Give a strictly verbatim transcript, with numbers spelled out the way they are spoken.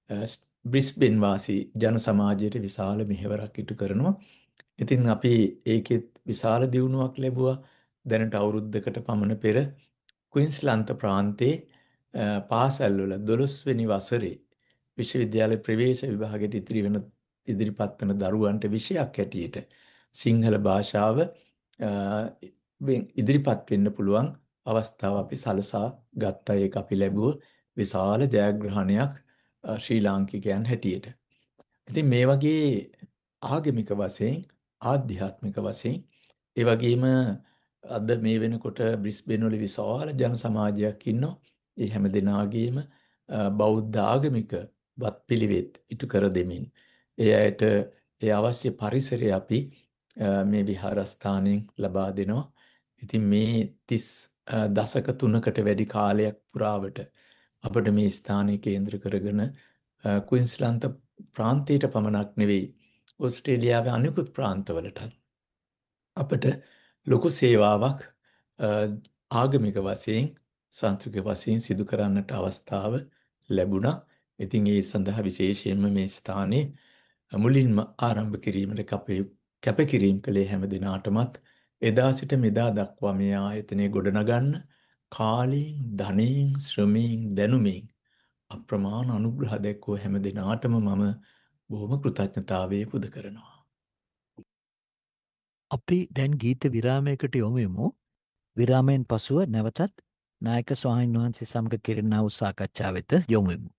බ්‍රිස්බෙන් වාසී ජන සමාජයට විශාල මෙහෙවරක් ඉටු කරනවා. ඉතින් අපි ඒකෙත් විශාල දියුණුවක් ලැබුවා. දැනට අවුරුද්දකට පමණ පෙර ක්වීන්ස්ලන්ත ප්‍රාන්තයේ පාසල්වල දොළොස් වෙනි වසරේ විශ්වවිද්‍යාල ප්‍රවේශ විභාගයට ඉදිරි වෙන ඉදිරිපත් වන දරුවන්ට විෂයක් හැටියට සිංහල භාෂාව ඉදිරිපත් වෙන්න පුළුවන් අවස්ථාව අපි සලසා ගත්තා. ඒක අපි ලැබුව විශාල ජයග්‍රහණයක් ශ්‍රී ලාංකිකයන් හැටියට. ඉතින් මේ වගේ ආගමික වශයෙන් ආධ්‍යාත්මික වශයෙන් ඒ වගේම අද මේ වෙනකොට බ්‍රිස්බේන් වල විශාල ජන සමාජයක් ඉන්නවා. ඒ හැම දෙනාගේම බෞද්ධ ආගමික වත්පිළිවෙත් ඉටු කර දෙමින් ඒ අයට ඒ අවශ්‍ය පරිසරය අපි මේ විහාරස්ථානයෙන් ලබා දෙනවා. ඉතින් මේ තිස් දශක තුනකට වැඩි කාලයක් පුරාවට අපිට මේ ස්ථානය කේන්ද්‍ර කරගෙන ක්වීන්ස්ලන්ත ප්‍රාන්තයට පමණක් නෙවෙයි ඕස්ට්‍රේලියාවේ අනෙකුත් ප්‍රාන්තවලටත් අපිට ලොකු සේවාවක් ආගමික වශයෙන් සංස්කෘතික වශයෙන් සිදු කරන්නට අවස්ථාව ලැබුණා. ඉතින් ඒ සඳහා විශේෂයෙන්ම මේ ස්ථානයේ මුලින්ම ආරම්භ කිරීමට කැපකිරීම කළේ හැම දිනාටමත් එදා සිට මෙදා දක්වා මේ ආයතනය ගොඩනගන්න කාලයෙන්, ධනයෙන්, ශ්‍රමයෙන්, දැනුමින් අප්‍රමාණ අනුග්‍රහ දැක්වූ හැම දිනාටම මම බොහොම කෘතඥතාවය පුද කරනවා. අපි දැන් ගීත විරාමයකට යොමු වෙමු. විරාමයෙන් පසුව නැවතත් නායක ස්වාමීන් වහන්සේ සමග කෙරෙනා වූ සාකච්ඡාව වෙත යොමු වෙමු.